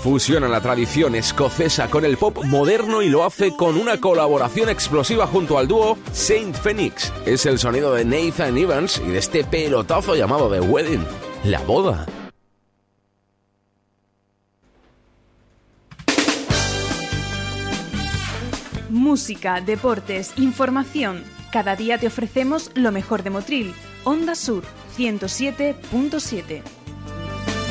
Fusiona la tradición escocesa con el pop moderno y lo hace con una colaboración explosiva junto al dúo Saint Phoenix. Es el sonido de Nathan Evans y de este pelotazo llamado The Wedding, la boda. Música, deportes, información. Cada día te ofrecemos lo mejor de Motril. Onda Sur 107.7.